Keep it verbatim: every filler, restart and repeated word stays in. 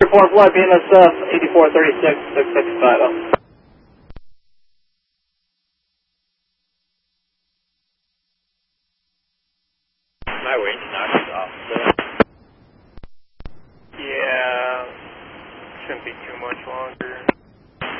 four flight B N S F eighty-four thirty-six, six six five zero. My range now is off. Yeah, shouldn't be too much longer.